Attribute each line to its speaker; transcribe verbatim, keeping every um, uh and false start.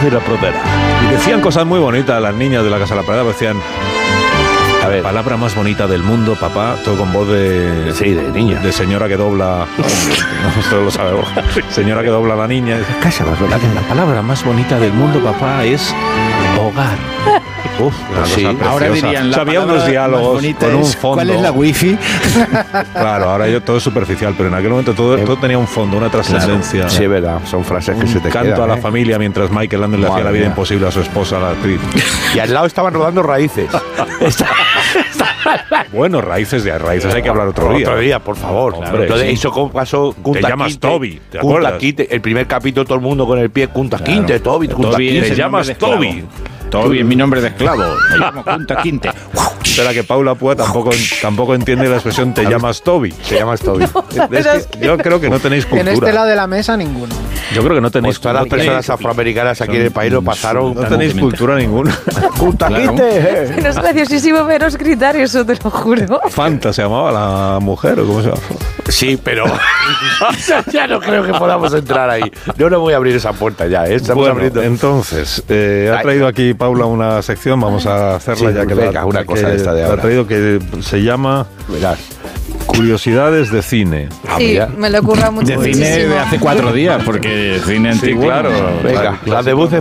Speaker 1: de la Pradera. Y decían cosas muy bonitas las niñas de la Casa de la Pradera, decían... A ver. La palabra más bonita del mundo, papá, todo con voz de...
Speaker 2: Sí, de niña.
Speaker 1: De señora que dobla... No, esto lo sabe. Señora que dobla a la niña.
Speaker 2: Casa más bonita.
Speaker 1: La, la palabra más bonita del mundo, papá, es hogar. Uf,
Speaker 2: sí.
Speaker 3: Ahora dirían, la
Speaker 1: o sea, había unos diálogos con un fondo.
Speaker 3: ¿Cuál es la wifi?
Speaker 1: Claro, ahora yo todo es superficial, pero en aquel momento todo, todo tenía un fondo, una trascendencia.
Speaker 2: Claro. Sí, es verdad, son frases que
Speaker 1: un
Speaker 2: se te
Speaker 1: canto
Speaker 2: quedan,
Speaker 1: a la
Speaker 2: ¿eh?
Speaker 1: familia mientras Michael Landon le hacía la vida mía. imposible a su esposa, la actriz.
Speaker 2: Y al lado estaban rodando Raíces.
Speaker 1: Bueno, Raíces de Raíces hay que hablar otro día.
Speaker 2: Otro día, por favor.
Speaker 1: Hombre,
Speaker 2: Entonces,
Speaker 1: sí.
Speaker 2: eso como pasó Kunta
Speaker 1: Te llamas
Speaker 2: Kinte,
Speaker 1: Toby, ¿te
Speaker 2: Kunta
Speaker 1: acuerdas?
Speaker 2: Kinte, el primer capítulo todo el mundo con el pie Kunta
Speaker 1: Claro.
Speaker 2: Kinte, Toby, Kunta
Speaker 3: Toby
Speaker 2: Kinte.
Speaker 3: es
Speaker 1: Te
Speaker 3: el
Speaker 1: llamas
Speaker 3: nombre de
Speaker 1: Toby.
Speaker 3: esclavo. Toby es mi nombre de esclavo. Me llamo Kunta Kinte.
Speaker 1: Espera que Paula Púa tampoco, tampoco entiende la expresión te llamas Toby.
Speaker 2: Te llamas Toby.
Speaker 1: Es que yo creo que no tenéis cultura.
Speaker 4: En este lado de la mesa, ninguno.
Speaker 1: Yo creo que no tenéis
Speaker 2: Pues todas las
Speaker 1: cultura.
Speaker 2: personas afroamericanas aquí en el país lo pasaron.
Speaker 1: No tenéis cultura ninguna.
Speaker 2: Kunta
Speaker 3: Claro.
Speaker 2: Kinte.
Speaker 5: Pero es graciosísimo veros gritar eso, te lo juro.
Speaker 1: Fanta se llamaba la mujer, ¿o cómo se llama?
Speaker 2: Sí, pero ya no creo que podamos entrar ahí. Yo no voy a abrir esa puerta ya, ¿eh? Estamos
Speaker 1: Bueno,
Speaker 2: abriendo.
Speaker 1: entonces, eh, ha traído aquí Paula una sección, vamos a hacerla
Speaker 2: Sí,
Speaker 1: ya que
Speaker 2: venga,
Speaker 1: la,
Speaker 2: una
Speaker 1: que
Speaker 2: cosa de esta de
Speaker 1: la ha
Speaker 2: ahora.
Speaker 1: traído que se llama
Speaker 2: Verás.
Speaker 1: Curiosidades de cine.
Speaker 5: Sí,
Speaker 2: mira.
Speaker 5: me lo ocurra mucho.
Speaker 3: De cine de hace cuatro días, porque cine
Speaker 1: Sí,
Speaker 3: antiguo.
Speaker 1: claro.
Speaker 2: Venga,
Speaker 1: Claro,
Speaker 2: las de buces